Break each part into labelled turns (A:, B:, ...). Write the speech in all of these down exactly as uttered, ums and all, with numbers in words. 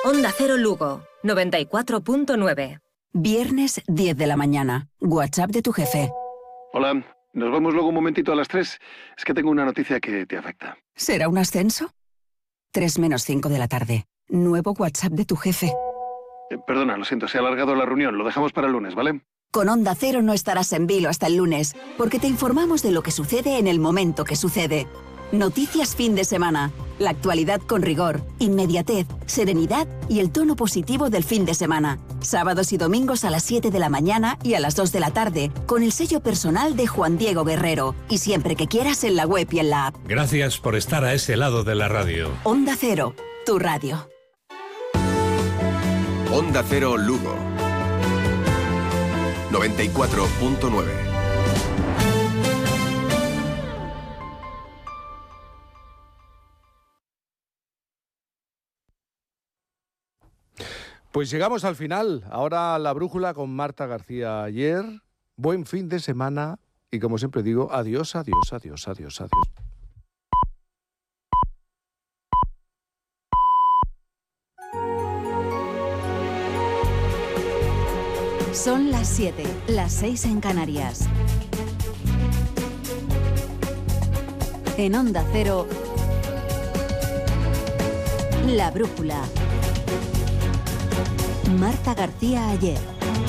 A: Onda Cero Lugo, noventa y cuatro punto nueve.
B: Viernes diez de la mañana. WhatsApp de tu jefe.
C: Hola, nos vemos luego un momentito a las tres. Es que tengo una noticia que te afecta.
B: ¿Será un ascenso? tres menos cinco de la tarde. Nuevo WhatsApp de tu jefe.
C: Eh, perdona, lo siento, se ha alargado la reunión. Lo dejamos para el lunes, ¿vale?
B: Con Onda Cero no estarás en vilo hasta el lunes, porque te informamos de lo que sucede en el momento que sucede. Noticias fin de semana. La actualidad con rigor, inmediatez, serenidad y el tono positivo del fin de semana. Sábados y domingos a las siete de la mañana y a las dos de la tarde, con el sello personal de Juan Diego Guerrero. Y siempre que quieras en la web y en la app.
D: Gracias por estar a ese lado de la radio.
B: Onda Cero, tu radio.
E: Onda Cero Lugo. noventa y cuatro punto nueve.
F: Pues llegamos al final. Ahora la brújula con Marta García Ayer. Buen fin de semana y, como siempre digo, adiós, adiós, adiós, adiós, adiós.
G: Son las siete, las seis en Canarias. En Onda Cero, La Brújula. Marta García Ayer.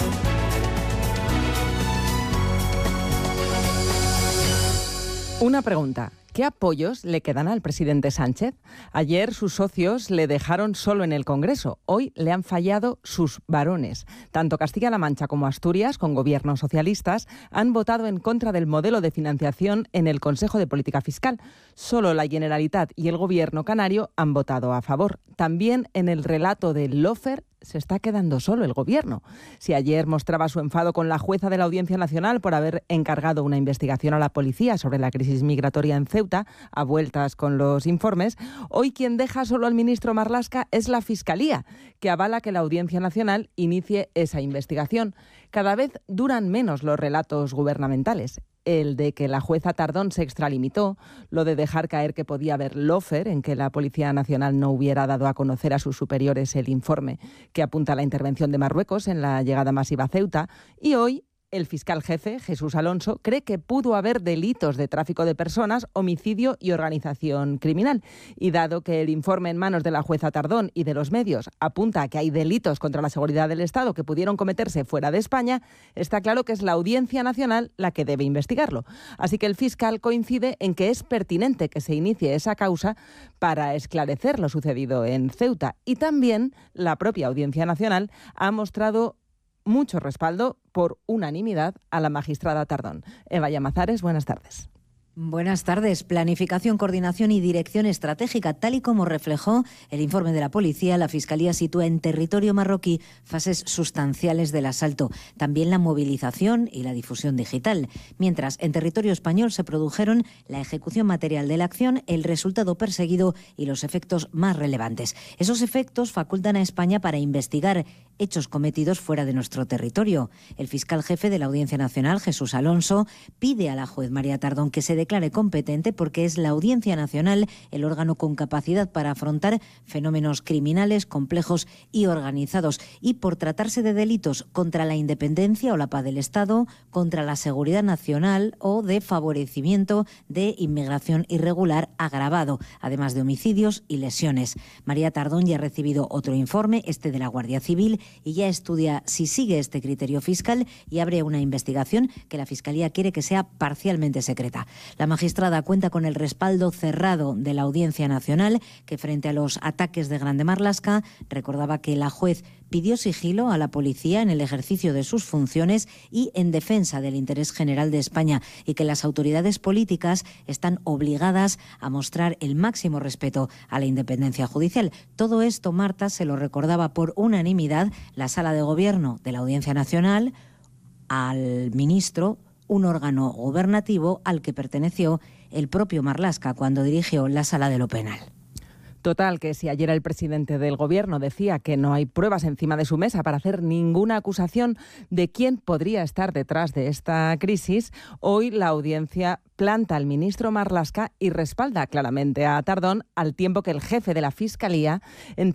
H: Una pregunta. ¿Qué apoyos le quedan al presidente Sánchez? Ayer sus socios le dejaron solo en el Congreso. Hoy le han fallado sus varones. Tanto Castilla-La Mancha como Asturias, con gobiernos socialistas, han votado en contra del modelo de financiación en el Consejo de Política Fiscal. Solo la Generalitat y el Gobierno canario han votado a favor. También en el relato del Lofer se está quedando solo el Gobierno. Si ayer mostraba su enfado con la jueza de la Audiencia Nacional por haber encargado una investigación a la policía sobre la crisis migratoria en Ceuta, a vueltas con los informes, hoy quien deja solo al ministro Marlaska es la Fiscalía, que avala que la Audiencia Nacional inicie esa investigación. Cada vez duran menos los relatos gubernamentales. El de que la jueza Tardón se extralimitó, lo de dejar caer que podía haber lofer en que la Policía Nacional no hubiera dado a conocer a sus superiores el informe que apunta a la intervención de Marruecos en la llegada masiva a Ceuta, y hoy el fiscal jefe, Jesús Alonso, cree que pudo haber delitos de tráfico de personas, homicidio y organización criminal. Y dado que el informe en manos de la jueza Tardón y de los medios apunta a que hay delitos contra la seguridad del Estado que pudieron cometerse fuera de España, está claro que es la Audiencia Nacional la que debe investigarlo. Así que el fiscal coincide en que es pertinente que se inicie esa causa para esclarecer lo sucedido en Ceuta. Y también la propia Audiencia Nacional ha mostrado mucho respaldo por unanimidad a la magistrada Tardón. Eva Llamazares, buenas tardes.
I: Buenas tardes. Planificación, coordinación y dirección estratégica. Tal y como reflejó el informe de la policía, la Fiscalía sitúa en territorio marroquí fases sustanciales del asalto. También la movilización y la difusión digital. Mientras, en territorio español se produjeron la ejecución material de la acción, el resultado perseguido y los efectos más relevantes. Esos efectos facultan a España para investigar hechos cometidos fuera de nuestro territorio. El fiscal jefe de la Audiencia Nacional, Jesús Alonso, pide a la juez María Tardón que se declare competente porque es la Audiencia Nacional el órgano con capacidad para afrontar fenómenos criminales complejos y organizados, y por tratarse de delitos contra la independencia o la paz del Estado, contra la seguridad nacional o de favorecimiento de inmigración irregular agravado, además de homicidios y lesiones. María Tardón ya ha recibido otro informe, este de la Guardia Civil, y ya estudia si sigue este criterio fiscal y abre una investigación que la Fiscalía quiere que sea parcialmente secreta. La magistrada cuenta con el respaldo cerrado de la Audiencia Nacional, que frente a los ataques de Grande Marlaska recordaba que la juez pidió sigilo a la policía en el ejercicio de sus funciones y en defensa del interés general de España, y que las autoridades políticas están obligadas a mostrar el máximo respeto a la independencia judicial. Todo esto, Marta, se lo recordaba por unanimidad la Sala de Gobierno de la Audiencia Nacional al ministro, un órgano gubernativo al que perteneció el propio Marlaska cuando dirigió la Sala de lo Penal.
H: Total, que si ayer el presidente del Gobierno decía que no hay pruebas encima de su mesa para hacer ninguna acusación de quién podría estar detrás de esta crisis, hoy la audiencia planta al ministro Marlaska y respalda claramente a Tardón, al tiempo que el jefe de la Fiscalía